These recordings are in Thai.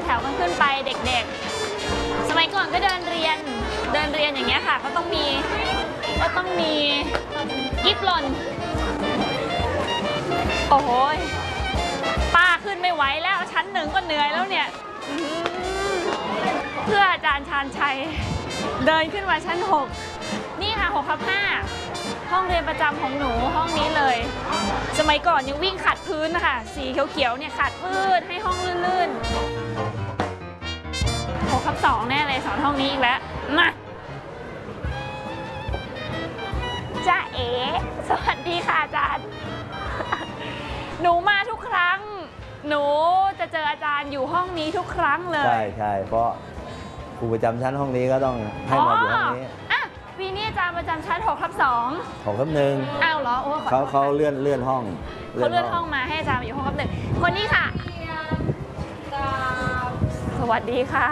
ถวกันขึ้นไปเด็กๆสมัยก่อนก็เดินเรียนอย่างเงี้ยค่ะก็ต้องมีกิ๊บหล่นโอ้โหป้าขึ้นไม่ไหวแล้วชั้นหนึ่งก็เหนื่อยแล้วเนี่ยเพื่ออาจารย์ชาญชัยเดินขึ้นมาชั้น6นี่ค่ะ6/5ห้องเรียนประจำของหนูห้องนี้เลยสมัยก่อนยังวิ่งขัดพื้นนะคะสีเขียวๆเนี่ยขัดพื้นให้ห้องลื่นๆ6/2แน่เลยสอนห้องนี้อีกแล้วมาจ้าเอ๋สวัสดีค่ะอาจารย์หนูมาทุกครั้งหนูจะเจออาจารย์อยู่ห้องนี้ทุกครั้งเลยใช่เพราะครูประจำชั้นห้องนี้ก็ต้องให้มาอยู่ห้องนี้ปีนี้อาจารย์ประจำชั้น6/2 6/1 อ้าวเหรอโอ้เขาเลื่อนห้องเขาเลื่อนห้องมาให้อาจารย์มาอยู่6/1คนนี้ค่ะสวัสดีค่ะ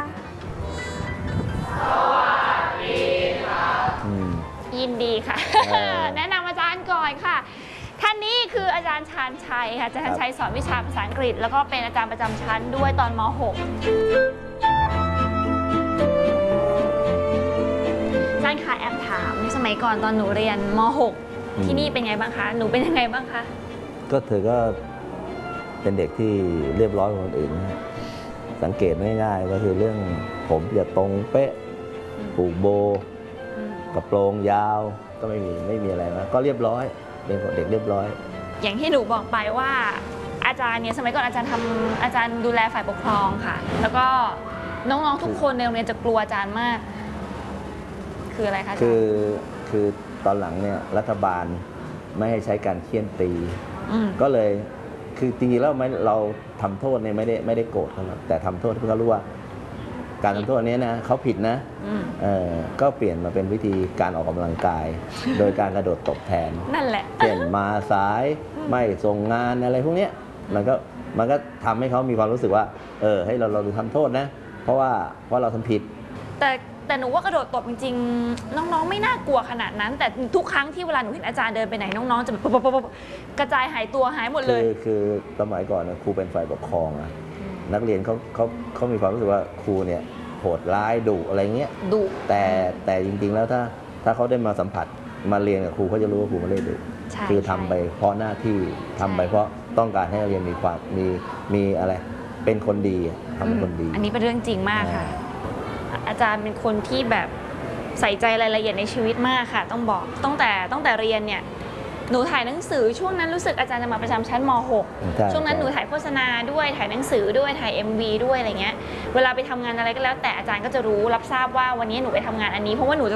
ยินดีค่ะแนะนำอาจารย์ก่อนค่ะท่านนี้คืออาจารย์ชาญชัยค่ะอาจารย์ชาญชัยสอนวิชาภาษาอังกฤษแล้วก็เป็นอาจารย์ประจำชั้นด้วยตอนม.6อาจารย์ค่ะแอบถามสมัยก่อนตอนหนูเรียนม.6 ที่นี่เป็นไงบ้างคะหนูเป็นยังไงบ้างคะก็เธอก็เป็นเด็กที่เรียบร้อยกว่าคนอื่นนะสังเกตง่ายๆก็คือเรื่องผมจะตรงเป๊ะผูกโบกระโปรงยาวก็ไม่มีอะไรนะก็เรียบร้อยเป็นเด็กเรียบร้อยอย่างที่หนูบอกไปว่าอาจารย์เนี่ยสมัยก่อนอาจารย์ดูแลฝ่ายปกครองค่ะแล้วก็น้องๆทุกคนในโรงเรียนจะกลัวอาจารย์มากคืออะไรคะคือตอนหลังเนี่ยรัฐบาลไม่ให้ใช้การเฆี่ยนตีก็เลยคือจริงๆแล้วเราทำโทษเนี่ยไม่ได้โกรธเขาหรอกแต่ทำโทษเพื่อเขารู้ว่าการทำโทษนี้นะเขาผิดนะก็เปลี่ยนมาเป็นวิธีการออกกำลังกายโดยการกระโดดตบแทนนั่นแหละเช่นมาสายไม่ส่งงานอะไรพวกนี้มันก็ทำให้เขามีความรู้สึกว่าให้เราดูทำโทษนะเพราะเราทำผิดแต่หนูว่ากระโดดตบจริงๆน้องๆไม่น่ากลัวขนาดนั้นแต่ทุกครั้งที่เวลาหนูเห็นอาจารย์เดินไปไหนน้องๆจะแบบกระจายหายตัวหายหมดเลยคือสมัยก่อนนะครูเป็นฝ่ายปกครองนะนักเรียนเขามีความรู้สึกว่าครูเนี่ยโหดร้ายดุอะไรเงี้ยดุแต่จริงๆแล้วถ้าเขาได้มาสัมผัสมาเรียนกับครูเขาจะรู้ว่าครูไม่ได้ดุคือทำไปเพราะหน้าที่ทำไปเพราะต้องการให้นักเรียนมีความมีอะไรเป็นคนดีทำเป็นคนดีอันนี้เป็นเรื่องจริงมากค่ะอาจารย์เป็นคนที่แบบใส่ใจรายละเอียดในชีวิตมากค่ะต้องบอกตั้งแต่เรียนเนี่ยหนูถ่ายหนังสือช่วงนั้นรู้สึกอาจารย์จะมาประจำชั้นม.6 ช่วงนั้นหนูถ่ายโฆษณาด้วยถ่ายหนังสือด้วยถ่าย MV ด้วยอะไรเงี้ยเวลาไปทำงานอะไรก็แล้วแต่อาจารย์ก็จะรู้รับทราบว่าวันนี้หนูไปทำงานอันนี้เพราะว่าหนูจะ